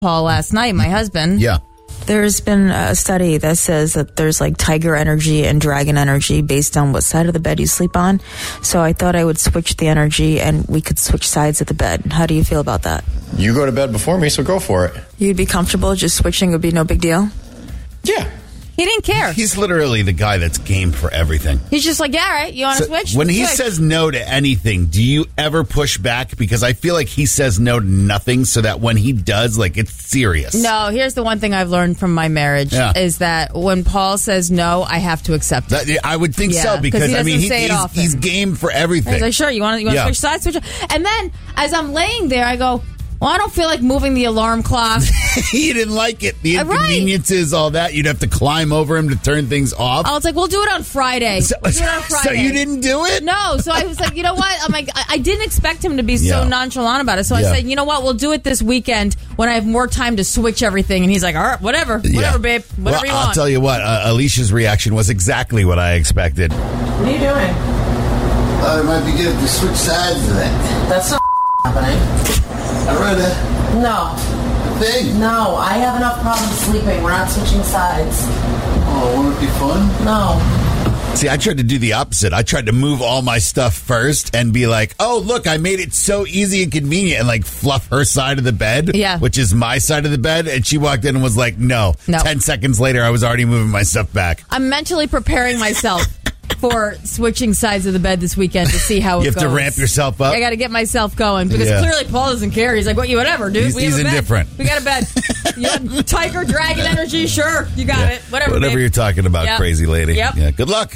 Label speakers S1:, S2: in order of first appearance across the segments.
S1: Paul last night, my husband.
S2: Yeah.
S3: There's been a study that says that there's like tiger energy and dragon energy based on what side of the bed you sleep on. So I thought I would switch the energy and we could switch sides of the bed. How do you feel about that?
S2: You go to bed before me, so go for it.
S3: You'd be comfortable just switching would be no big deal?
S2: Yeah.
S1: He didn't care.
S2: He's literally the guy that's game for everything.
S1: He's just like, yeah, all right, you want to switch?
S2: When he
S1: Switch.
S2: says no to anything, do you ever push back? Because I feel like he says no to nothing so that when he does, like, it's serious.
S1: No, here's the one thing I've learned from my marriage is that when Paul says no, I have to accept it.
S2: I would think
S1: Yeah,
S2: so
S1: 'cause
S2: because,
S1: he
S2: I mean,
S1: doesn't say it often.
S2: he's game for everything.
S1: He's like, sure, you want to switch sides? Switch. And then as I'm laying there, I go, well, I don't feel like moving the alarm clock.
S2: He didn't like it. The
S1: Right.
S2: inconveniences, all that. You'd have to climb over him to turn things off.
S1: I was like, we'll do it on Friday. We'll do it on Friday.
S2: So you didn't do it?
S1: No. So I was like, you know what? I'm like, I didn't expect him to be so nonchalant about it. So I said, you know what? We'll do it this weekend when I have more time to switch everything. And he's like, all right, whatever, babe, whatever you want.
S2: I'll tell you what. Alicia's reaction was exactly what I expected.
S3: What are you doing?
S4: It might be good to switch sides of that.
S3: That's not happening.
S4: I read it.
S3: No.
S4: Thing.
S3: No, I have enough problems sleeping. We're not switching sides.
S4: Oh, won't it be fun?
S3: No.
S2: See, I tried to do the opposite. I tried to move all my stuff first and be like, oh, look, I made it so easy and convenient, and like fluff her side of the bed, which is my side of the bed. And she walked in and was like, no. 10 seconds later, I was already moving my stuff back.
S1: I'm mentally preparing myself for switching sides of the bed this weekend to see how it goes.
S2: You have to ramp yourself up.
S1: I got to get myself going because clearly Paul doesn't care. He's like, whatever, dude.
S2: He's indifferent.
S1: We got a bed. Tiger, dragon energy, sure. You got it. Whatever,
S2: Whatever
S1: babe.
S2: you're talking about, crazy lady.
S1: Yep.
S2: Yeah, good luck.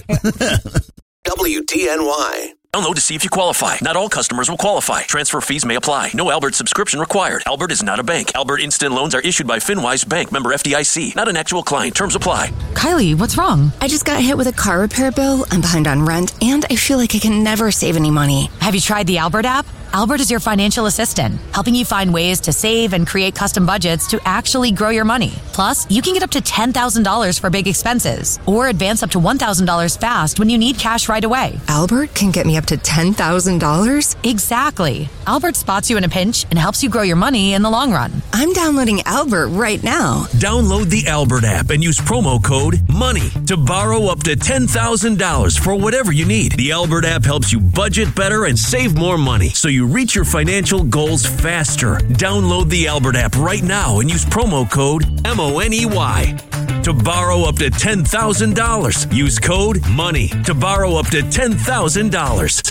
S5: WDNY. Download to see if you qualify. Not all customers will qualify. Transfer fees may apply. No Albert subscription required. Albert is not a bank. Albert Instant Loans are issued by FinWise Bank, member FDIC. Not an actual client. Terms apply.
S6: Kylie, what's wrong?
S7: I just got hit with a car repair bill. I'm behind on rent, and I feel like I can never save any money.
S6: Have you tried the Albert app? Albert is your financial assistant, helping you find ways to save and create custom budgets to actually grow your money. Plus, you can get up to $10,000 for big expenses or advance up to $1,000 fast when you need cash right away.
S7: Albert can get me up to $10,000?
S6: Exactly. Albert spots you in a pinch and helps you grow your money in the long run.
S7: I'm downloading Albert right now.
S5: Download the Albert app and use promo code MONEY to borrow up to $10,000 for whatever you need. The Albert app helps you budget better and save more money so you reach your financial goals faster. Download the Albert app right now and use promo code MONEY to borrow up to $10,000. Use code MONEY to borrow up to $10,000.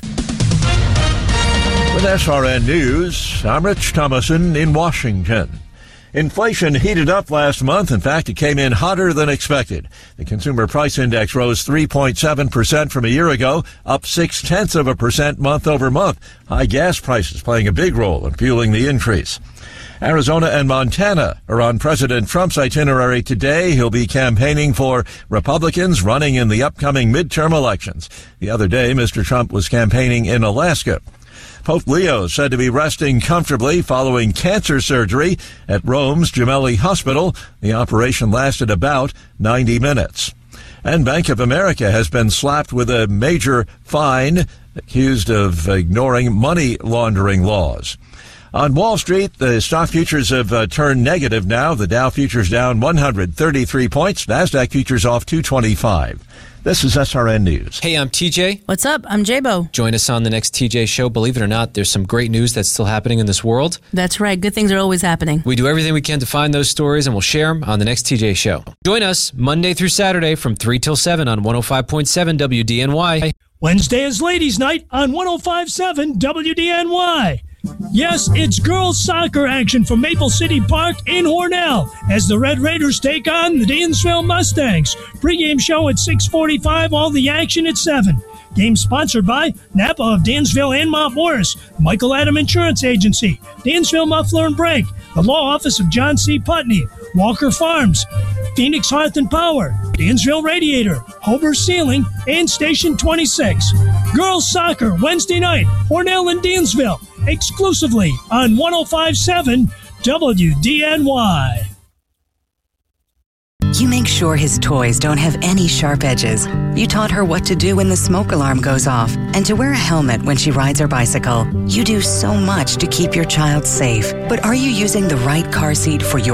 S8: With SRN News, I'm Rich Thomason in Washington. Inflation heated up last month. In fact, it came in hotter than expected. The Consumer Price Index rose 3.7% from a year ago, up 0.6% month over month. High gas prices playing a big role in fueling the increase. Arizona and Montana are on President Trump's itinerary today. He'll be campaigning for Republicans running in the upcoming midterm elections. The other day, Mr. Trump was campaigning in Alaska. Pope Leo said to be resting comfortably following cancer surgery at Rome's Gemelli Hospital. The operation lasted about 90 minutes. And Bank of America has been slapped with a major fine, accused of ignoring money laundering laws. On Wall Street, the stock futures have turned negative now. The Dow futures down 133 points. NASDAQ futures off 225. This is SRN News.
S9: Hey, I'm TJ.
S3: What's up? I'm J-Bo.
S9: Join us on the next TJ show. Believe it or not, there's some great news that's still happening in this world.
S3: That's right. Good things are always happening.
S9: We do everything we can to find those stories, and we'll share them on the next TJ show. Join us Monday through Saturday from 3 till 7 on 105.7 WDNY.
S10: Wednesday is Ladies' Night on 105.7 WDNY. Yes, it's girls soccer action from Maple City Park in Hornell as the Red Raiders take on the Dansville Mustangs. Pre-game show at 6:45, all the action at 7. Game sponsored by Napa of Dansville and Mount Morris, Michael Adam Insurance Agency, Dansville Muffler and Brake, the Law Office of John C. Putney, Walker Farms, Phoenix Hearth and Power, Dansville Radiator, Hober Ceiling, and Station 26. Girls soccer Wednesday night, Hornell and Dansville, exclusively on 105.7 WDNY.
S11: You make sure his toys don't have any sharp edges. You taught her what to do when the smoke alarm goes off and to wear a helmet when she rides her bicycle. You do so much to keep your child safe. But are you using the right car seat for your